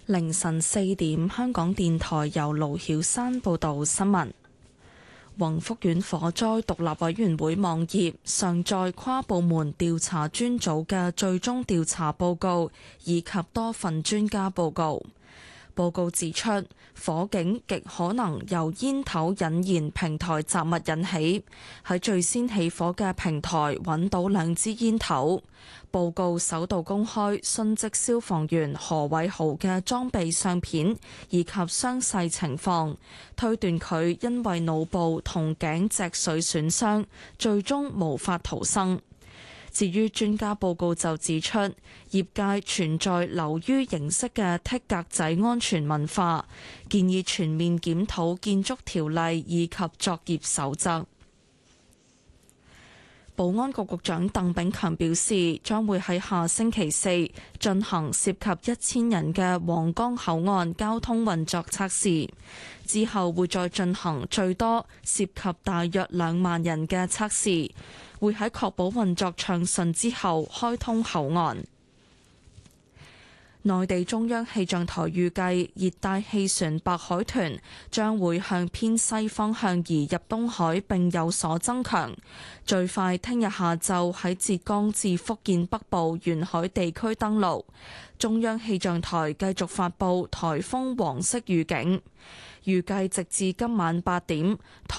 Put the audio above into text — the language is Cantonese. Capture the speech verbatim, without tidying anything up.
凌晨四點，香港電台由盧曉山報道新聞。宏福苑火災獨立委員會網頁上載跨部門調查專組嘅最終調查報告，以及多份專家報告。報告指出，火警極可能由煙頭引燃平台雜物引起。喺最先起火嘅平台揾到兩支煙頭。報告首度公開殉職消防員何偉豪嘅裝備相片以及傷勢情況，推斷佢因為腦部同頸脊髓損傷，最終無法逃生。至於專家報告就指出，業界存在流於形式嘅剔格仔安全文化，建議全面檢討建築條例以及作業守則。保安局局長鄧炳強表示，將會喺下星期四進行涉及一千人嘅皇崗口岸交通運作測試，之後會再進行最多涉及大約兩萬人嘅測試，會喺確保運作暢順之後開通口岸。內地中央氣象台預計熱帶氣旋白海豚將會向偏西方向移入東海並有所增強，最快聽日下晝喺浙江至福建北部沿海地區登陸。中央氣象台繼續發布颱風黃色預警，預計直至今晚八點，